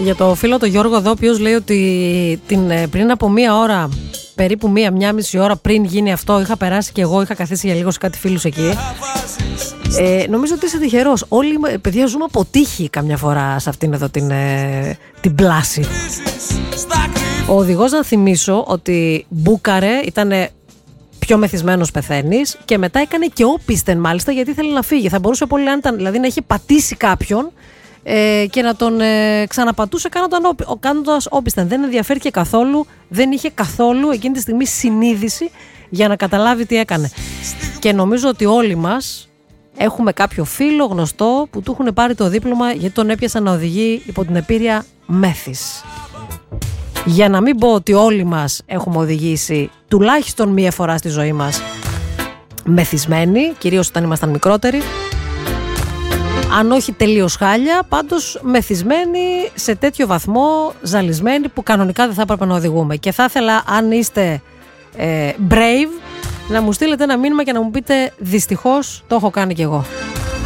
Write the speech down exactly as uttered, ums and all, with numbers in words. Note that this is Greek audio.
Για το φίλο το Γιώργο εδώ, ο οποίος λέει ότι την, πριν από μία ώρα, περίπου μία, μία μισή ώρα πριν γίνει αυτό, είχα περάσει και εγώ, είχα καθίσει για λίγο σε κάτι φίλους εκεί. Ε, νομίζω ότι είσαι τυχερός. Όλοι, παιδιά, ζούμε από τύχη καμιά φορά σε αυτήν εδώ την, ε, την πλάση. Ο οδηγός, να θυμίσω ότι μπούκαρε, ήταν πιο μεθυσμένος πεθαίνεις, και μετά έκανε και όπισθεν μάλιστα, γιατί ήθελε να φύγει. Θα μπορούσε πολύ, αν ήταν, δηλαδή, να έχει πατήσει κάποιον ε, και να τον ε, ξαναπατούσε κάνοντας όπισθεν. Δεν ενδιαφέρθηκε καθόλου, δεν είχε καθόλου εκείνη τη στιγμή συνείδηση για να καταλάβει τι έκανε. Και νομίζω ότι όλοι μας έχουμε κάποιο φίλο γνωστό που του έχουν πάρει το δίπλωμα γιατί τον έπιασαν να οδηγεί υπό την επήρεια μέθης. Για να μην πω ότι όλοι μας έχουμε οδηγήσει τουλάχιστον μία φορά στη ζωή μας μεθυσμένοι, κυρίως όταν ήμασταν μικρότεροι. Αν όχι τελείως χάλια, πάντως μεθυσμένοι σε τέτοιο βαθμό, ζαλισμένοι, που κανονικά δεν θα έπρεπε να οδηγούμε. Και θα ήθελα, αν είστε ε, brave, να μου στείλετε ένα μήνυμα και να μου πείτε, δυστυχώς το έχω κάνει κι εγώ.